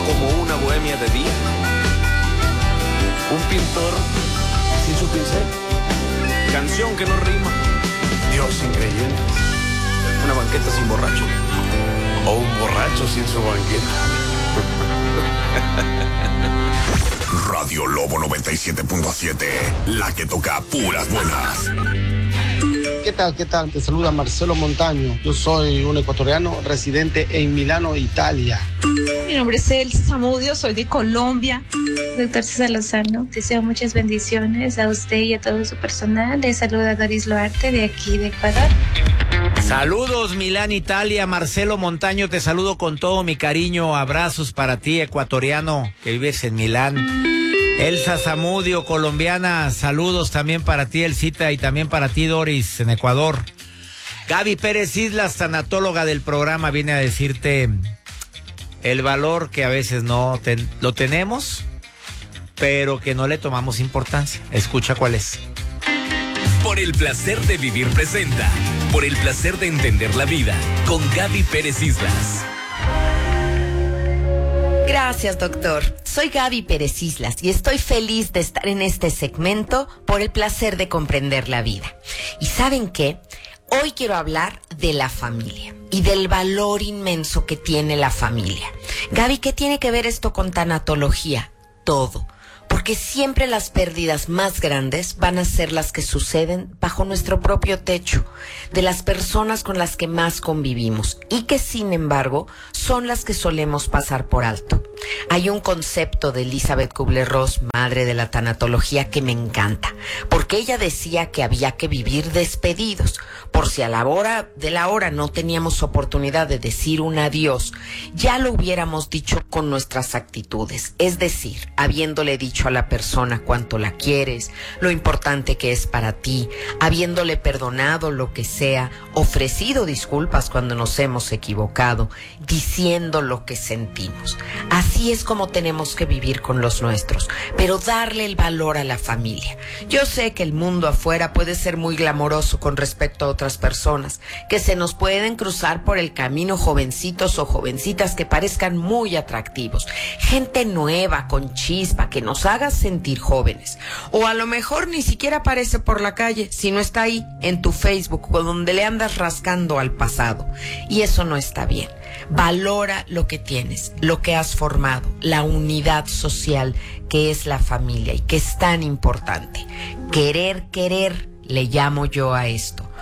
como una bohemia de día. Un pintor sin su pincel. Canción que no rima. Dios sin creyentes. Una banqueta sin borracho. O un borracho sin su banqueta. Radio Lobo 97.7, la que toca puras buenas. ¿Qué tal? ¿Qué tal? Te saluda Marcelo Montaño. Yo soy un ecuatoriano residente en Milano, Italia. Mi nombre es Elsa Zamudio, soy de Colombia. Doctor César Lozano, deseo muchas bendiciones a usted y a todo su personal. Les saluda Doris Loarte de aquí de Ecuador. Saludos, Milán, Italia. Marcelo Montaño, te saludo con todo mi cariño. Abrazos para ti, ecuatoriano, que vives en Milán. Elsa Zamudio, colombiana, saludos también para ti, Elsita, y también para ti, Doris, en Ecuador. Gaby Pérez Islas, tanatóloga del programa, viene a decirte el valor que a veces no lo tenemos, pero que no le tomamos importancia. Escucha cuál es. Por el placer de vivir presenta, por el placer de entender la vida, con Gaby Pérez Islas. Gracias, doctor. Soy Gaby Pérez Islas y estoy feliz de estar en este segmento por el placer de comprender la vida. ¿Y saben qué? Hoy quiero hablar de la familia y del valor inmenso que tiene la familia. Gaby, ¿qué tiene que ver esto con tanatología? Todo. Porque siempre las pérdidas más grandes van a ser las que suceden bajo nuestro propio techo, de las personas con las que más convivimos y que sin embargo son las que solemos pasar por alto. Hay un concepto de Elizabeth Kubler-Ross, madre de la tanatología, que me encanta, porque ella decía que había que vivir despedidos, por si a la hora de la hora no teníamos oportunidad de decir un adiós, ya lo hubiéramos dicho con nuestras actitudes, es decir, habiéndole dicho a la persona cuánto la quieres, lo importante que es para ti, habiéndole perdonado lo que sea, ofrecido disculpas cuando nos hemos equivocado, diciendo lo que sentimos. Así es como tenemos que vivir con los nuestros, pero darle el valor a la familia. Yo sé que el mundo afuera puede ser muy glamoroso con respecto a otras personas, que se nos pueden cruzar por el camino jovencitos o jovencitas que parezcan muy atractivos, gente nueva, con chispa, que nos haga sentir jóvenes, o a lo mejor ni siquiera aparece por la calle, sino está ahí en tu Facebook o donde le andas rascando al pasado, y eso no está bien. Valora lo que tienes, lo que has formado, la unidad social que es la familia y que es tan importante. Querer, le llamo yo a esto.